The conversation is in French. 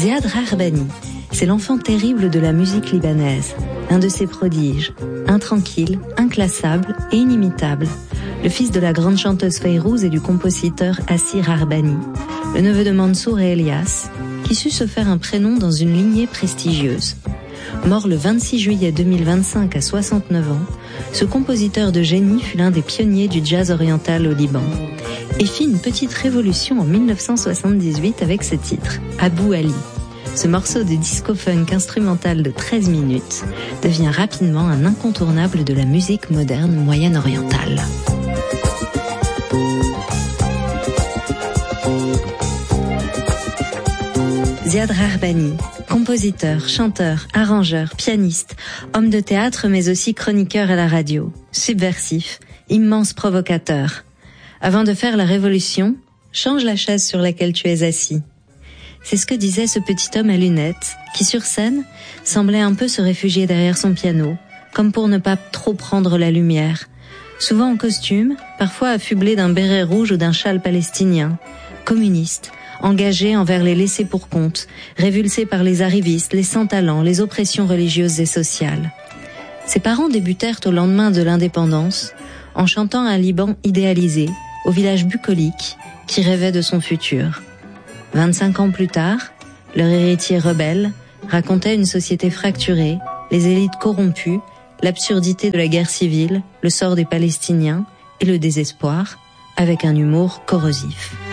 Ziad Rahbani, c'est l'enfant terrible de la musique libanaise, un de ses prodiges, intranquille, inclassable et inimitable, le fils de la grande chanteuse Fayrouz et du compositeur Assir Rahbani, le neveu de Mansour et Elias, qui sut se faire un prénom dans une lignée prestigieuse. Mort le 26 juillet 2025 à 69 ans, ce compositeur de génie fut l'un des pionniers du jazz oriental au Liban et fit une petite révolution en 1978 avec ce titre, Abou Ali. Ce morceau de disco-funk instrumental de 13 minutes devient rapidement un incontournable de la musique moderne moyenne-orientale. Ziad Rahbani, compositeur, chanteur, arrangeur, pianiste, homme de théâtre mais aussi chroniqueur à la radio, subversif, immense provocateur. Avant de faire la révolution, change la chaise sur laquelle tu es assis. C'est ce que disait ce petit homme à lunettes, qui sur scène semblait un peu se réfugier derrière son piano, comme pour ne pas trop prendre la lumière, souvent en costume, parfois affublé d'un béret rouge ou d'un châle palestinien, communiste, engagé envers les laissés pour compte, révulsé par les arrivistes, les sans-talents, les oppressions religieuses et sociales. Ses parents débutèrent au lendemain de l'indépendance, en chantant un Liban idéalisé, au village bucolique, qui rêvait de son futur. 25 ans plus tard, leur héritier rebelle racontait une société fracturée, les élites corrompues, l'absurdité de la guerre civile, le sort des Palestiniens et le désespoir, avec un humour corrosif.